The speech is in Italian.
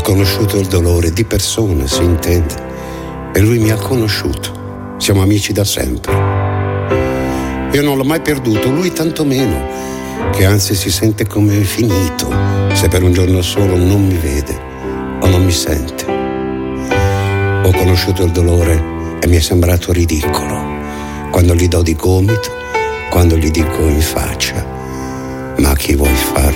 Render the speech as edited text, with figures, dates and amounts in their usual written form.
conosciuto il dolore di persona, si intende, e lui mi ha conosciuto. Siamo amici da sempre. Io non l'ho mai perduto, lui tantomeno, che anzi si sente come finito se per un giorno solo non mi vede o non mi sente. Ho conosciuto il dolore e mi è sembrato ridicolo quando gli do di gomito, quando gli dico in faccia: ma chi vuoi far